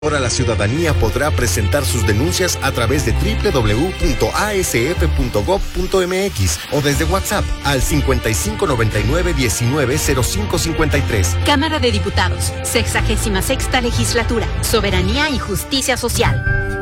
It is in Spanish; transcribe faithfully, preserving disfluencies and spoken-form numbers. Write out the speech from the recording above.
Ahora la ciudadanía podrá presentar sus denuncias a través de doble u doble u doble u punto a s f punto gob punto m x o desde WhatsApp al cincuenta y cinco noventa y nueve diecinueve cero cinco cincuenta y tres. Cámara de Diputados, sexagésima sexta legislatura, Soberanía y Justicia Social.